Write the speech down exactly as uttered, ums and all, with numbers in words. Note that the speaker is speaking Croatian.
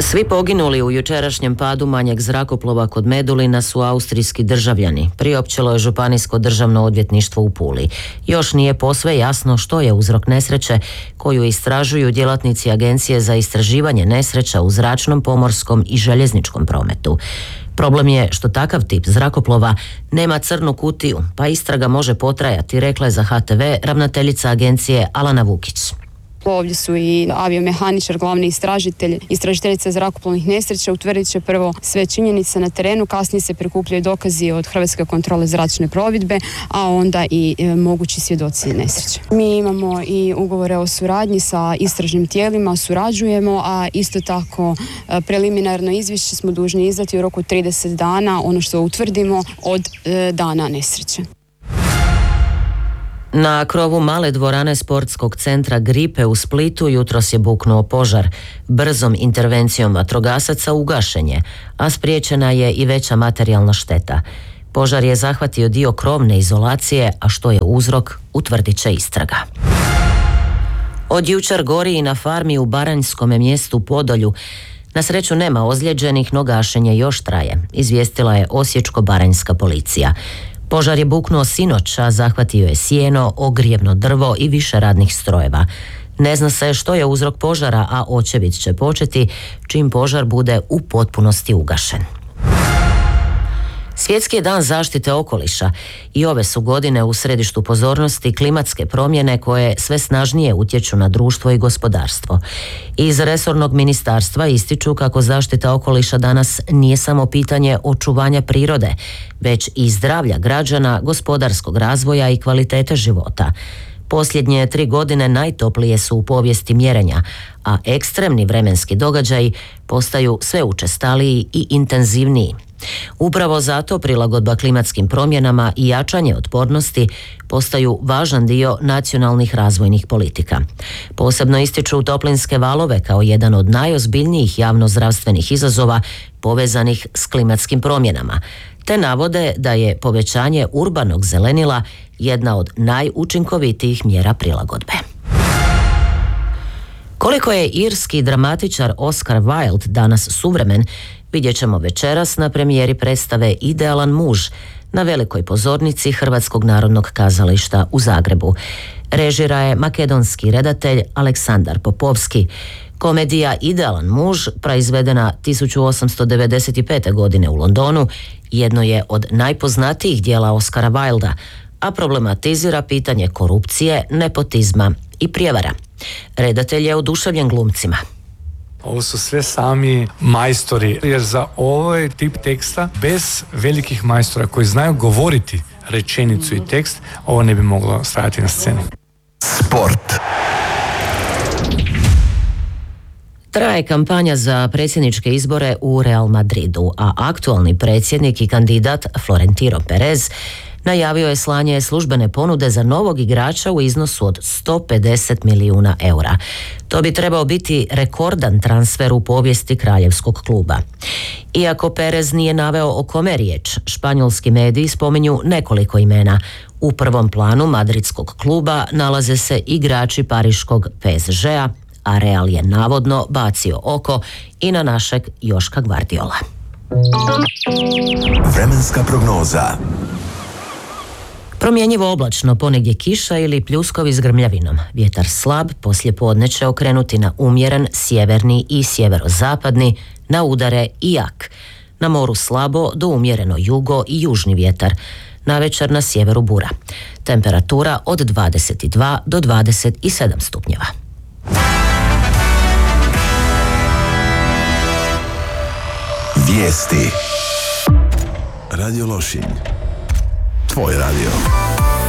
Svi poginuli u jučerašnjem padu manjeg zrakoplova kod Medulina su austrijski državljani, priopćilo je Županijsko državno odvjetništvo u Puli. Još nije posve jasno što je uzrok nesreće koju istražuju djelatnici Agencije za istraživanje nesreća u zračnom, pomorskom i željezničkom prometu. Problem je što takav tip zrakoplova nema crnu kutiju, pa istraga može potrajati, rekla je za H T V ravnateljica agencije Alana Vukić. Ovdje su i aviomehaničar, glavni istražitelj, istražiteljica zrakoplovnih nesreća. Utvrdit će prvo sve činjenice na terenu, kasnije se prikupljaju dokazi od Hrvatske kontrole zračne plovidbe, a onda i e, mogući svjedoci nesreće. Mi imamo i ugovore o suradnji sa istražnim tijelima, surađujemo, a isto tako e, preliminarno izvješće smo dužni izdati u roku trideset dana, ono što utvrdimo od e, dana nesreće. Na krovu male dvorane sportskog centra Gripe u Splitu jutros je buknuo požar. Brzom intervencijom vatrogasaca ugašen je, a spriječena je i veća materijalna šteta. Požar je zahvatio dio krovne izolacije, a što je uzrok, utvrdit će istraga. Od jučer gori i na farmi u baranjskome mjestu Podolju. Na sreću nema ozlijeđenih, no gašenje još traje, izvijestila je osječko-baranjska policija. Požar je buknuo sinoć, a zahvatio je sjeno, ogrijevno drvo i više radnih strojeva. Ne zna se što je uzrok požara, a očevid će početi čim požar bude u potpunosti ugašen. Svjetski je dan zaštite okoliša i ove su godine u središtu pozornosti klimatske promjene koje sve snažnije utječu na društvo i gospodarstvo. Iz resornog ministarstva ističu kako zaštita okoliša danas nije samo pitanje očuvanja prirode, već i zdravlja građana, gospodarskog razvoja i kvalitete života. Posljednje tri godine najtoplije su u povijesti mjerenja, a ekstremni vremenski događaji postaju sve učestaliji i intenzivniji. Upravo zato prilagodba klimatskim promjenama i jačanje otpornosti postaju važan dio nacionalnih razvojnih politika. Posebno ističu toplinske valove kao jedan od najozbiljnijih javnozdravstvenih izazova povezanih s klimatskim promjenama, te navode da je povećanje urbanog zelenila jedna od najučinkovitijih mjera prilagodbe. Koliko je irski dramatičar Oscar Wilde danas suvremen, vidjet ćemo večeras na premijeri predstave Idealan muž na velikoj pozornici Hrvatskog narodnog kazališta u Zagrebu. Režira je makedonski redatelj Aleksandar Popovski. Komedija Idealan muž, proizvedena tisuću osamsto devedeset pete. godine u Londonu, jedno je od najpoznatijih dijela Oscara Wilda, a problematizira pitanje korupcije, nepotizma i prijevara. Redatelj je oduševljen glumcima. Ovo su sve sami majstori, jer za ovaj tip teksta bez velikih majstora koji znaju govoriti rečenicu i tekst, ovo ne bi moglo stajati na sceni. Sport. Traje kampanja za predsjedničke izbore u Real Madridu, a aktualni predsjednik i kandidat Florentino Perez najavio je slanje službene ponude za novog igrača u iznosu od sto pedeset milijuna eura. To bi trebao biti rekordan transfer u povijesti kraljevskog kluba. Iako Perez nije naveo o kome riječ, španjolski mediji spominju nekoliko imena. U prvom planu madridskog kluba nalaze se igrači pariškog P S G-a, a Real je navodno bacio oko i na našeg Joška Gvardiola. Vremenska prognoza. Promjenjivo oblačno, ponegdje kiša ili pljuskovi s grmljavinom. Vjetar slab, poslije podne će okrenuti na umjeren sjeverni i sjeverozapadni, na udare i jak. Na moru slabo do umjereno jugo i južni vjetar. Navečer na sjeveru bura. Temperatura od dvadeset dva do dvadeset sedam stupnjeva. Vijesti. Radio Lošinj. Tvoj radio.